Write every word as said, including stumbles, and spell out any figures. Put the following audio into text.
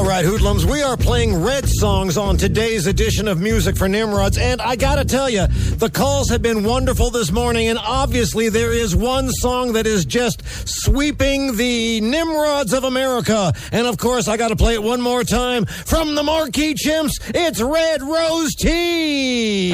right, hoodlums, we are playing Red songs on today's edition of Music for Nimrods, and I gotta tell you, the calls have been wonderful this morning, and obviously there is one song that is just sweeping the Nimrods of America, and of course I gotta play it one more time. From the Marquee Chimps, it's Red Rose Tea!